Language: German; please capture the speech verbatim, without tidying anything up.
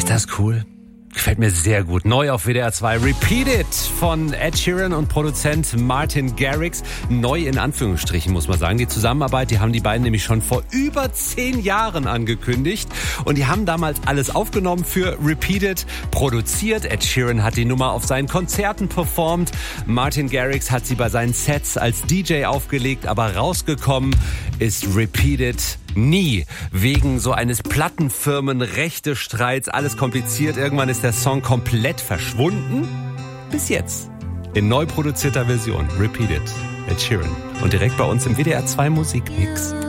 das cool? Gefällt mir sehr gut. Neu auf W D R zwei. Repeat It von Ed Sheeran und Produzent Martin Garrix. Neu in Anführungsstrichen, muss man sagen. Die Zusammenarbeit, die haben die beiden nämlich schon vor über zehn Jahren angekündigt. Und die haben damals alles aufgenommen für Repeat It, produziert. Ed Sheeran hat die Nummer auf seinen Konzerten performt. Martin Garrix hat sie bei seinen Sets als D J aufgelegt. Aber rausgekommen ist Repeat It nie. Wegen so eines Plattenfirmen-Rechte-Streits. Alles kompliziert. Irgendwann ist der Song komplett verschwunden. Bis jetzt. In neu produzierter Version. Repeat It. Ed Sheeran. Und direkt bei uns im W D R zwei Musikmix.